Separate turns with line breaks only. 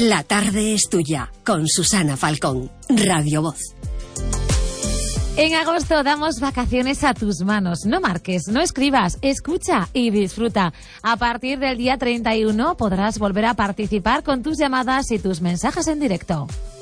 La tarde es tuya, con Susana Falcón, Radio Voz.
En agosto damos vacaciones a tus manos. No marques, no escribas, escucha y disfruta. A partir del día 31 podrás volver a participar con tus llamadas y tus mensajes en directo.